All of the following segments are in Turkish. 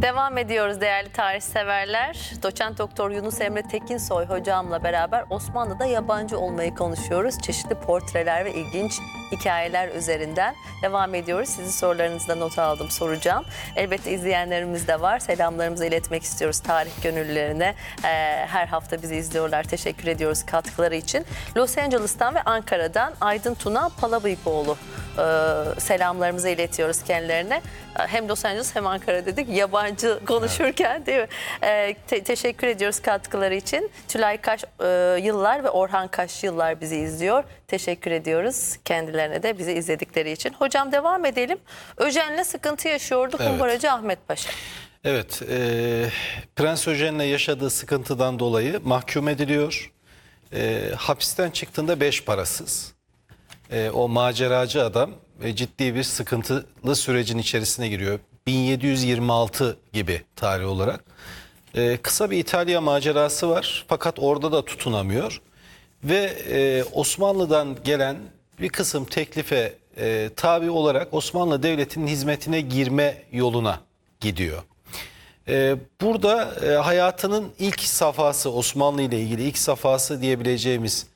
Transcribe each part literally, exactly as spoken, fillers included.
Devam ediyoruz değerli tarih severler. Doçent Doktor Yunus Emre Tekinsoy hocamla beraber Osmanlı'da yabancı olmayı konuşuyoruz. Çeşitli portreler ve ilginç hikayeler üzerinden devam ediyoruz. Sizin sorularınızı da not aldım, soracağım. Elbette izleyenlerimiz de var. Selamlarımızı iletmek istiyoruz tarih gönüllülerine. Ee, her hafta bizi izliyorlar. Teşekkür ediyoruz katkıları için. Los Angeles'tan ve Ankara'dan Aydın Tuna Palabıyıkoğlu e, selamlarımızı iletiyoruz kendilerine. Hem Los Angeles hem Ankara dedik. Yabancı konuşurken değil mi? Ee, te teşekkür ediyoruz katkıları için. Tülay Kaş e, yıllar ve Orhan Kaş yıllar bizi izliyor. Teşekkür ediyoruz kendilerine de bizi izledikleri için. Hocam devam edelim. Öjen'le sıkıntı yaşıyordu Evet. Humbaracı Ahmet Paşa. Evet, e, Prens Öjen'le yaşadığı sıkıntıdan dolayı mahkum ediliyor. E, hapisten çıktığında beş parasız. E, o maceracı adam e, ciddi bir sıkıntılı sürecin içerisine giriyor. bin yedi yüz yirmi altı gibi tarih olarak. E, kısa bir İtalya macerası var fakat orada da tutunamıyor. Ve e, Osmanlı'dan gelen bir kısım teklife e, tabi olarak Osmanlı Devleti'nin hizmetine girme yoluna gidiyor. Ee, burada e, hayatının ilk safhası, Osmanlı ile ilgili ilk safhası diyebileceğimiz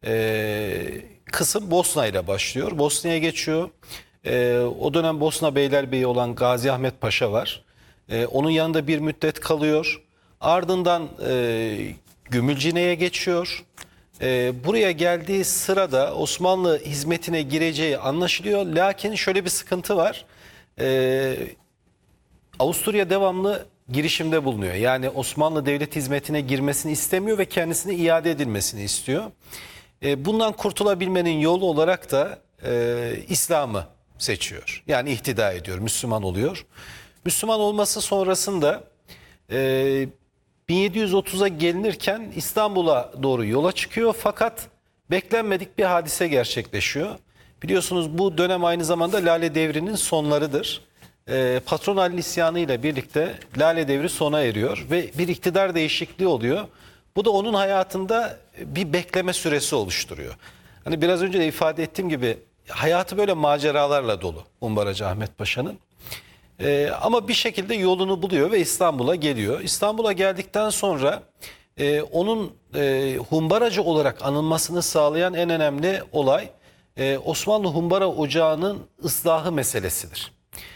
e, kısım Bosna ile başlıyor. Bosna'ya geçiyor. E, o dönem Bosna Beylerbeyi olan Gazi Ahmet Paşa var. E, onun yanında bir müddet kalıyor. Ardından e, Gümülcine'ye geçiyor. E, buraya geldiği sırada Osmanlı hizmetine gireceği anlaşılıyor. Lakin şöyle bir sıkıntı var. E, Avusturya devamlı girişimde bulunuyor. Yani Osmanlı devlet hizmetine girmesini istemiyor ve kendisine iade edilmesini istiyor. E, bundan kurtulabilmenin yolu olarak da e, İslam'ı seçiyor. Yani ihtida ediyor, Müslüman oluyor. Müslüman olması sonrasında e, bin yedi yüz otuza gelinirken İstanbul'a doğru yola çıkıyor. Fakat beklenmedik bir hadise gerçekleşiyor. Biliyorsunuz bu dönem aynı zamanda Lale Devri'nin sonlarıdır. E, patron Halil isyanı ile birlikte Lale Devri sona eriyor ve bir iktidar değişikliği oluyor. Bu da onun hayatında bir bekleme süresi oluşturuyor. Hani biraz önce de ifade ettiğim gibi hayatı böyle maceralarla dolu Humbaracı Ahmet Paşa'nın. E, ama bir şekilde yolunu buluyor ve İstanbul'a geliyor. İstanbul'a geldikten sonra e, onun e, Humbaracı olarak anılmasını sağlayan en önemli olay e, Osmanlı Humbara Ocağı'nın ıslahı meselesidir.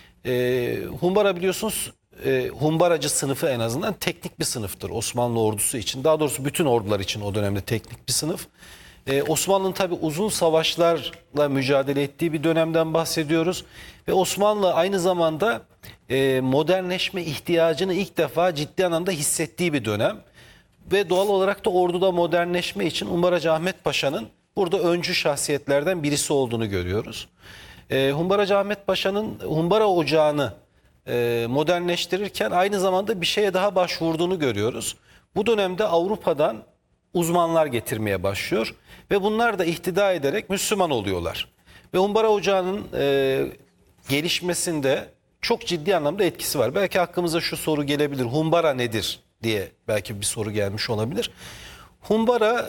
E, Humbara biliyorsunuz e, Humbaracı sınıfı en azından teknik bir sınıftır Osmanlı ordusu için. Daha doğrusu bütün ordular için o dönemde teknik bir sınıf. E, Osmanlı'nın tabi uzun savaşlarla mücadele ettiği bir dönemden bahsediyoruz. Ve Osmanlı aynı zamanda e, modernleşme ihtiyacını ilk defa ciddi anlamda hissettiği bir dönem. Ve doğal olarak da orduda modernleşme için Humbaracı Ahmet Paşa'nın burada öncü şahsiyetlerden birisi olduğunu görüyoruz. E, Humbaracı Ahmet Paşa'nın Humbara Ocağı'nı e, modernleştirirken aynı zamanda bir şeye daha başvurduğunu görüyoruz. Bu dönemde Avrupa'dan uzmanlar getirmeye başlıyor ve bunlar da ihtida ederek Müslüman oluyorlar. Ve Humbara Ocağı'nın e, gelişmesinde çok ciddi anlamda etkisi var. Belki aklımıza şu soru gelebilir, Humbara nedir diye belki bir soru gelmiş olabilir. Humbara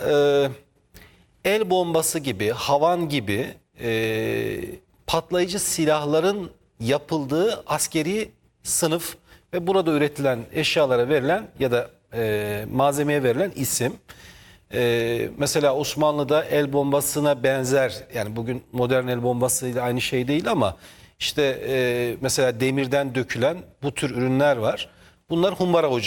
e, el bombası gibi, havan gibi e, patlayıcı silahların yapıldığı askeri sınıf ve burada üretilen eşyalara verilen ya da e, malzemeye verilen isim. E, mesela Osmanlı'da el bombasına benzer, yani bugün modern el bombasıyla aynı şey değil ama işte e, mesela demirden dökülen bu tür ürünler var. Bunlar Humbara Ocağı.